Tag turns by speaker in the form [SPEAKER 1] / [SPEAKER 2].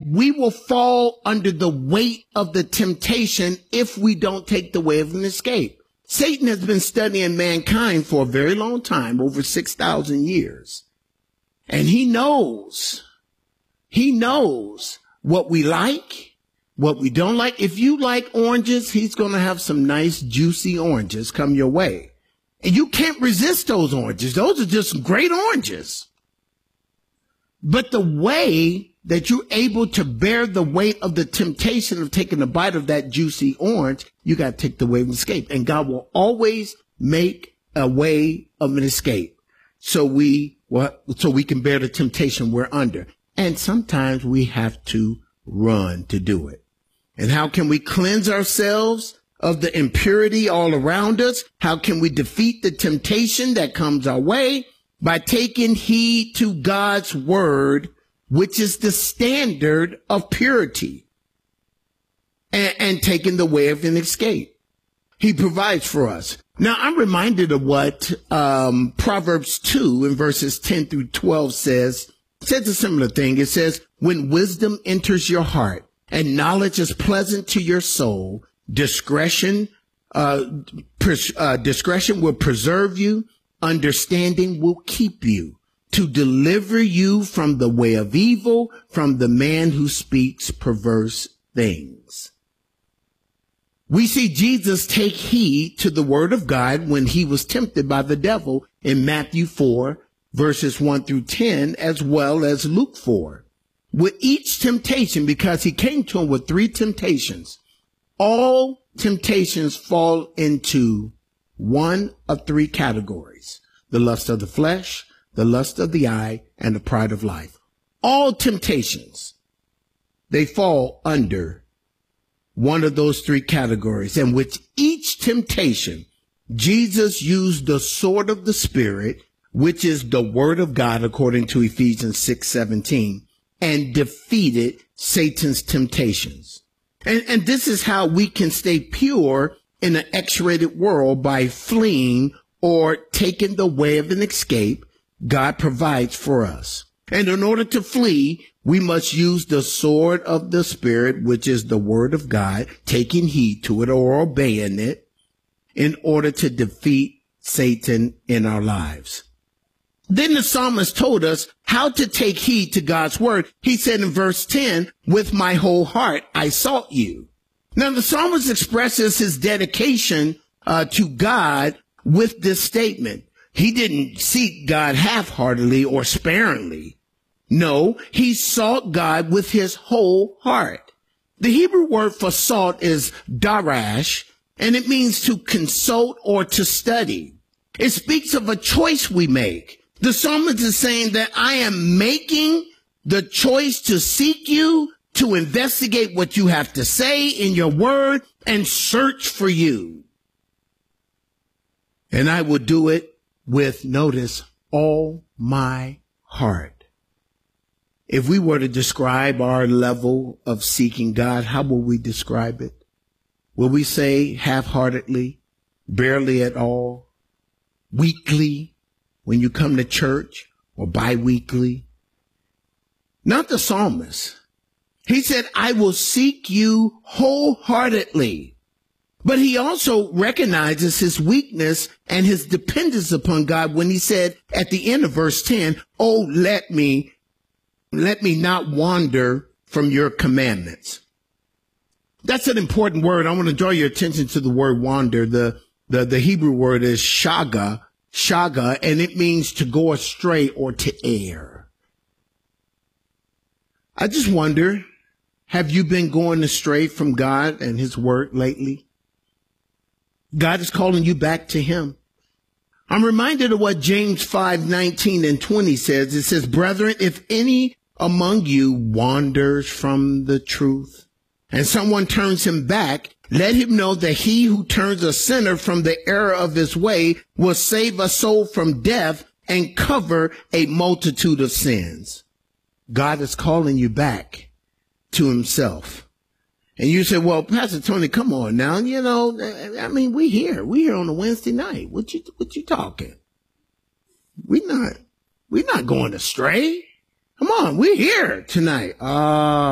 [SPEAKER 1] we will fall under the weight of the temptation if we don't take the way of an escape. Satan has been studying mankind for a very long time, over 6,000 years. And he knows what we like, what we don't like. If you like oranges, he's going to have some nice juicy oranges come your way. And you can't resist those oranges. Those are just great oranges. But the way that you're able to bear the weight of the temptation of taking a bite of that juicy orange, you got to take the way of escape. And God will always make a way of an escape so we can bear the temptation we're under. And sometimes we have to run to do it. And how can we cleanse ourselves of the impurity all around us? How can we defeat the temptation that comes our way? By taking heed to God's word, which is the standard of purity, and taking the way of an escape. He provides for us. Now, I'm reminded of what Proverbs 2 in verses 10 through 12 says a similar thing. It says, when wisdom enters your heart and knowledge is pleasant to your soul, discretion will preserve you. Understanding will keep you, to deliver you from the way of evil, from the man who speaks perverse things. We see Jesus take heed to the word of God when he was tempted by the devil in Matthew 4, verses 1 through 10, as well as Luke 4. With each temptation, because he came to him with 3 temptations, all temptations fall into one of 3 categories: the lust of the flesh, the lust of the eye, and the pride of life. All temptations, they fall under one of those 3 categories. And with each temptation, Jesus used the sword of the Spirit, which is the word of God, according to Ephesians 6:17, and defeated Satan's temptations. And this is how we can stay pure in an X-rated world, by fleeing or taking the way of an escape God provides for us. And in order to flee, we must use the sword of the Spirit, which is the word of God, taking heed to it or obeying it, in order to defeat Satan in our lives. Then the psalmist told us how to take heed to God's word. He said in verse 10, with my whole heart I sought you. Now, the psalmist expresses his dedication to God with this statement. He didn't seek God half-heartedly or sparingly. No, he sought God with his whole heart. The Hebrew word for sought is darash, and it means to consult or to study. It speaks of a choice we make. The psalmist is saying that I am making the choice to seek you, to investigate what you have to say in your word, and search for you. And I will do it with, notice, all my heart. If we were to describe our level of seeking God, how will we describe it? Will we say half-heartedly, barely at all, weekly, when you come to church, or bi-weekly? Not the psalmist. He said, I will seek you wholeheartedly. But he also recognizes his weakness and his dependence upon God when he said at the end of verse 10, oh, let me not wander from your commandments. That's an important word. I want to draw your attention to the word wander. The Hebrew word is shaga, and it means to go astray or to err. I just wonder, have you been going astray from God and his word lately? God is calling you back to him. I'm reminded of what James 5:19 and 20 says. It says, brethren, if any among you wanders from the truth and someone turns him back, let him know that he who turns a sinner from the error of his way will save a soul from death and cover a multitude of sins. God is calling you back to himself. And you say, well, Pastor Tony, come on now. You know, I mean, we're here on a Wednesday night. What you talking? We're not going astray. Come on, we're here tonight.